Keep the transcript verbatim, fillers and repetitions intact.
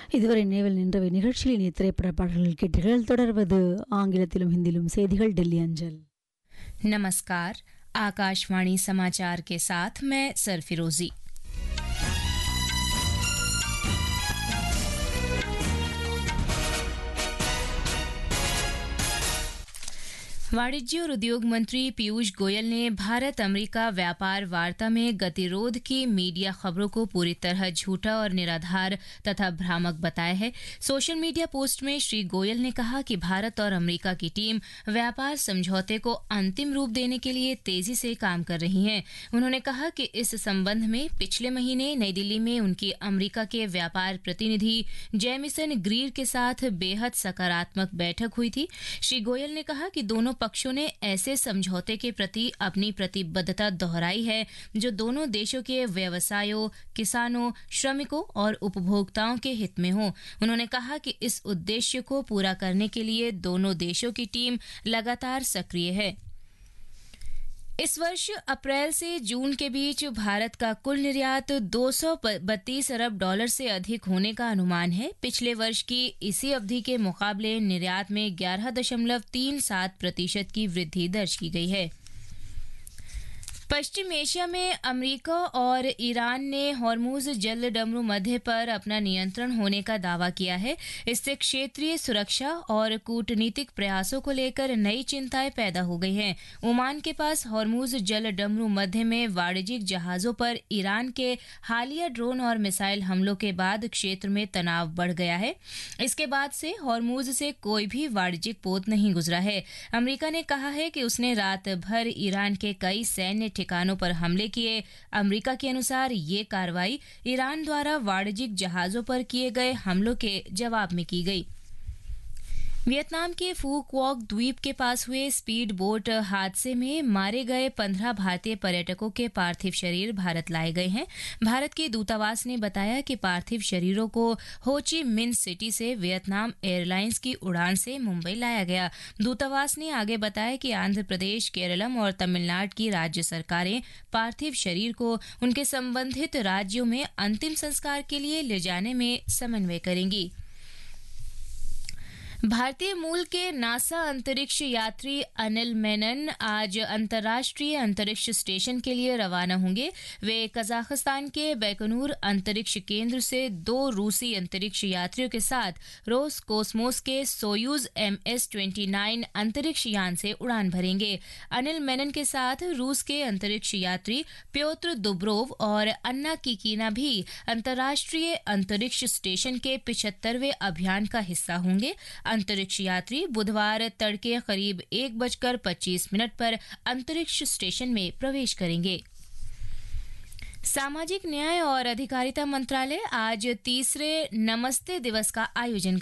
இதுவரை நினைவில் நின்றவை நிகழ்ச்சியில் இனிய திரைப்பட பாடல்கள் கேட்டீர்கள். தொடர்வது ஆங்கிலத்திலும் हिंदीலும் செய்திகள் டெல்லி அஞ்சல். नमस्कार, आकाशवाणी समाचार के साथ मैं सरफिरोजी। वाणिज्य और उद्योग मंत्री पीयूष गोयल ने भारत अमेरिका व्यापार वार्ता में गतिरोध की मीडिया खबरों को पूरी तरह झूठा और निराधार तथा भ्रामक बताया है। सोशल मीडिया पोस्ट में श्री गोयल ने कहा कि भारत और अमेरिका की टीम व्यापार समझौते को अंतिम रूप देने के लिए तेजी से काम कर रही है। उन्होंने कहा कि इस संबंध में पिछले महीने नई दिल्ली में उनकी अमेरिका के व्यापार प्रतिनिधि जेमिसन ग्रीर के साथ बेहद सकारात्मक बैठक हुई थी। श्री गोयल ने कहा कि दोनों पक्षों ने ऐसे समझौते के प्रति अपनी प्रतिबद्धता दोहराई है जो दोनों देशों के व्यवसायों, किसानों, श्रमिकों और उपभोक्ताओं के हित में हो। उन्होंने कहा कि इस उद्देश्य को पूरा करने के लिए दोनों देशों की टीम लगातार सक्रिय है। इस वर्ष अप्रैल से जून के बीच भारत का कुल निर्यात दो सौ बत्तीस अरब डॉलर से अधिक होने का अनुमान है। पिछले वर्ष की इसी अवधि के मुकाबले निर्यात में ग्यारह दशमलव तीन सात प्रतिशत की वृद्धि दर्ज की गई है। पश्चिम एशिया में अमेरिका और ईरान ने हॉर्मुज जल डमरू मध्य पर अपना नियंत्रण होने का दावा किया है। इससे क्षेत्रीय सुरक्षा और कूटनीतिक प्रयासों को लेकर नई चिंताएं पैदा हो गई हैं। ओमान के पास हॉर्मुज जल डमरू मध्य में वाणिज्यिक जहाजों पर ईरान के हालिया ड्रोन और मिसाइल हमलों के बाद क्षेत्र में तनाव बढ़ गया है। इसके बाद से हॉर्मुज से कोई भी वाणिज्यिक पोत नहीं गुजरा है। अमेरिका ने कहा है कि उसने रात भर ईरान के कई सैन्य ठिकानों पर हमले किए। अमेरिका के अनुसार ये कार्रवाई ईरान द्वारा वाणिज्यिक जहाजों पर किए गए हमलों के जवाब में की गई। वियतनाम के फू क्वॉक द्वीप के पास हुए स्पीड बोट हादसे में मारे गए पंद्रह भारतीय पर्यटकों के पार्थिव शरीर भारत लाए गए हैं। भारत के दूतावास ने बताया कि पार्थिव शरीरों को हो ची मिन्ह सिटी से वियतनाम एयरलाइंस की उड़ान से मुंबई लाया गया। दूतावास ने आगे बताया कि आंध्र प्रदेश, केरलम और तमिलनाडु की राज्य सरकारें पार्थिव शरीर को उनके संबंधित राज्यों में अंतिम संस्कार के लिए ले जाने में समन्वय करेंगी। भारतीय मूल के नासा अंतरिक्ष यात्री अनिल मेनन आज अंतर्राष्ट्रीय अंतरिक्ष स्टेशन के लिए रवाना होंगे। वे कजाकिस्तान के बैकनूर अंतरिक्ष केंद्र से दो रूसी अंतरिक्ष यात्रियों के साथ रोस कोस्मोस के Soyuz M S twenty nine अंतरिक्ष यान से उड़ान भरेंगे। अनिल मेनन के साथ रूस के अंतरिक्ष यात्री प्योत्र दुब्रोव और अन्ना किकीना भी अंतर्राष्ट्रीय अंतरिक्ष स्टेशन के पिछहत्तरवें अभियान का हिस्सा होंगे। अंतरिक्ष यात्री बुधवार तड़के करीब एक बजकर पच्चीस मिनट पर अंतरिक्ष स्टेशन में प्रवेश करेंगे। सामाजिक न्याय और अधिकारिता मंत्रालय आज तीसरे नमस्ते दिवस का आयोजन